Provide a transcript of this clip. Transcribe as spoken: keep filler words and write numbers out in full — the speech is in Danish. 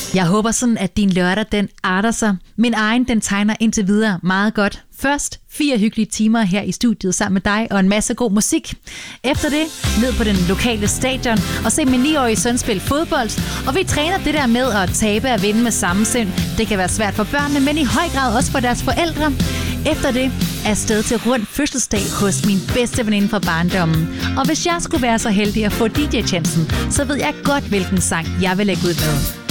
Jeg håber sådan, at din lørdag den arter sig. Min egen, den tegner indtil videre meget godt. Først fire hyggelige timer her i studiet sammen med dig og en masse god musik. Efter det, ned på den lokale stadion og se min niårige søn spille fodbold. Og vi træner det der med at tabe og vinde med samme sind. Det kan være svært for børnene, men i høj grad også for deres forældre. Efter det er afsted til rund fødselsdag hos min bedste veninde fra barndommen. Og hvis jeg skulle være så heldig at få D J-chancen, så ved jeg godt, hvilken sang jeg vil lægge ud med.